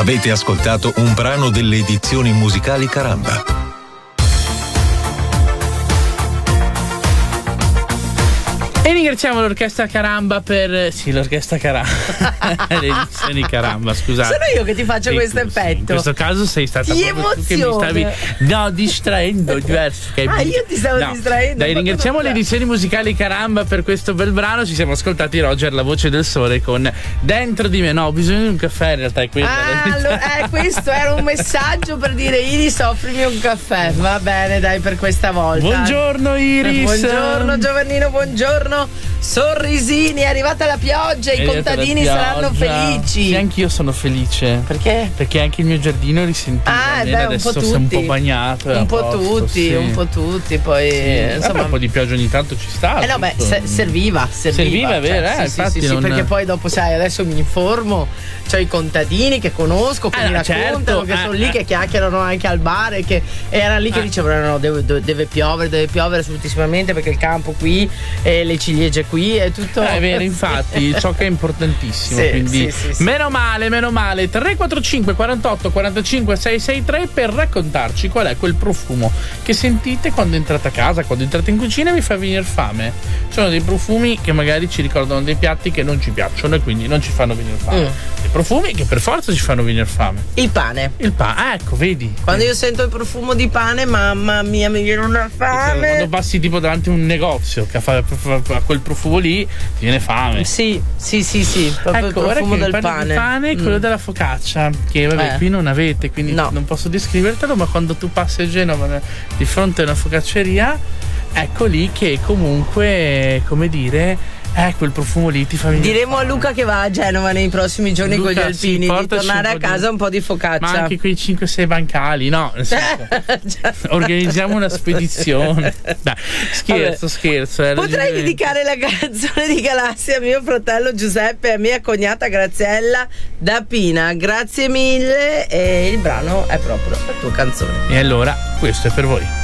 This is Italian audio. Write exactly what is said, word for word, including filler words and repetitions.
Avete ascoltato un brano delle edizioni musicali Caramba. E ringraziamo l'orchestra Caramba per. Sì, l'orchestra Caramba. Le edizioni Caramba, scusate. Sono io che ti faccio Sì, questo sì, effetto. in questo caso sei stata Ti proprio tu che mi stavi emozione. no, distraendo. Diverso. Che Ah, io ti stavo no. distraendo. Dai, ringraziamo le edizioni musicali Caramba per questo bel brano. Ci siamo ascoltati Roger, la voce del sole, con Dentro di me. No, ho bisogno di un caffè, in realtà è quello. Ah, allora, eh, questo era un messaggio per dire Iris, offrimi un caffè. Va bene, dai, per questa volta. Buongiorno Iris. Buongiorno Giovannino, buongiorno. Sorrisini, è arrivata la pioggia, È i arrivata contadini la saranno pioggia. felici. Sì, anch'io sono felice. Perché? Perché anche il mio giardino risentiva. Ah, bene, beh, un adesso po' si è un po' tutti. bagnato. è Un a po' posto, tutti, sì. un po' tutti, poi Sì. insomma. Vabbè, un po' di pioggia ogni tanto ci sta. Eh no, beh, tutto. se- serviva, serviva. Serviva, è vero, Cioè, eh, sì, infatti sì, sì, non- perché poi dopo, sai, adesso mi informo, c'ho i contadini che conosco, che Eh, mi no, raccontano, certo, che eh, sono lì, eh. che chiacchierano anche al bar e che erano lì che Eh. dicevano no, no, deve, deve- deve piovere, deve piovere assolutissimamente perché il campo qui e le ciliegie qui è tutto. Eh, è vero, infatti, ciò che è importantissimo. Sì, quindi, sì, sì, sì. meno male, meno male. tre quattro cinque quarantotto quarantacinque seicentosessantatré per raccontarci qual è quel profumo che sentite quando entrate a casa, quando entrate in cucina e vi fa venire fame. Sono dei profumi che magari ci ricordano dei piatti che non ci piacciono e quindi non ci fanno venire fame. Mm. Dei profumi che per forza ci fanno venire fame. Il pane. Il pane, ah, ecco, vedi. Quando io sento il profumo di pane, mamma mia, mi viene una Quando fame. passi tipo davanti a un negozio che fa, fa- fa quel profumo lì, ti viene fame. Sì, sì, sì, sì, proprio Ecco, il ora profumo che del parli pane. di pane è quello Mm. della focaccia, che vabbè Eh. qui non avete, quindi No. non posso descrivertelo, ma quando tu passi a Genova di fronte a una focacceria, ecco lì che comunque, come dire, eh, quel profumo lì ti fa venire Diremo a fame. Luca che va a Genova nei prossimi giorni Luca, con gli sì, alpini di portaci tornare un a po' di- casa un po' di focaccia. Ma anche quei cinque sei bancali, no? Nel senso, organizziamo una spedizione. Dai, scherzo, Vabbè. scherzo. eh, Potrei logicamente. dedicare la canzone di Galassia a mio fratello Giuseppe e a mia cognata Graziella da Pina. Grazie mille, e il brano è proprio la tua canzone. E allora, questo è per voi.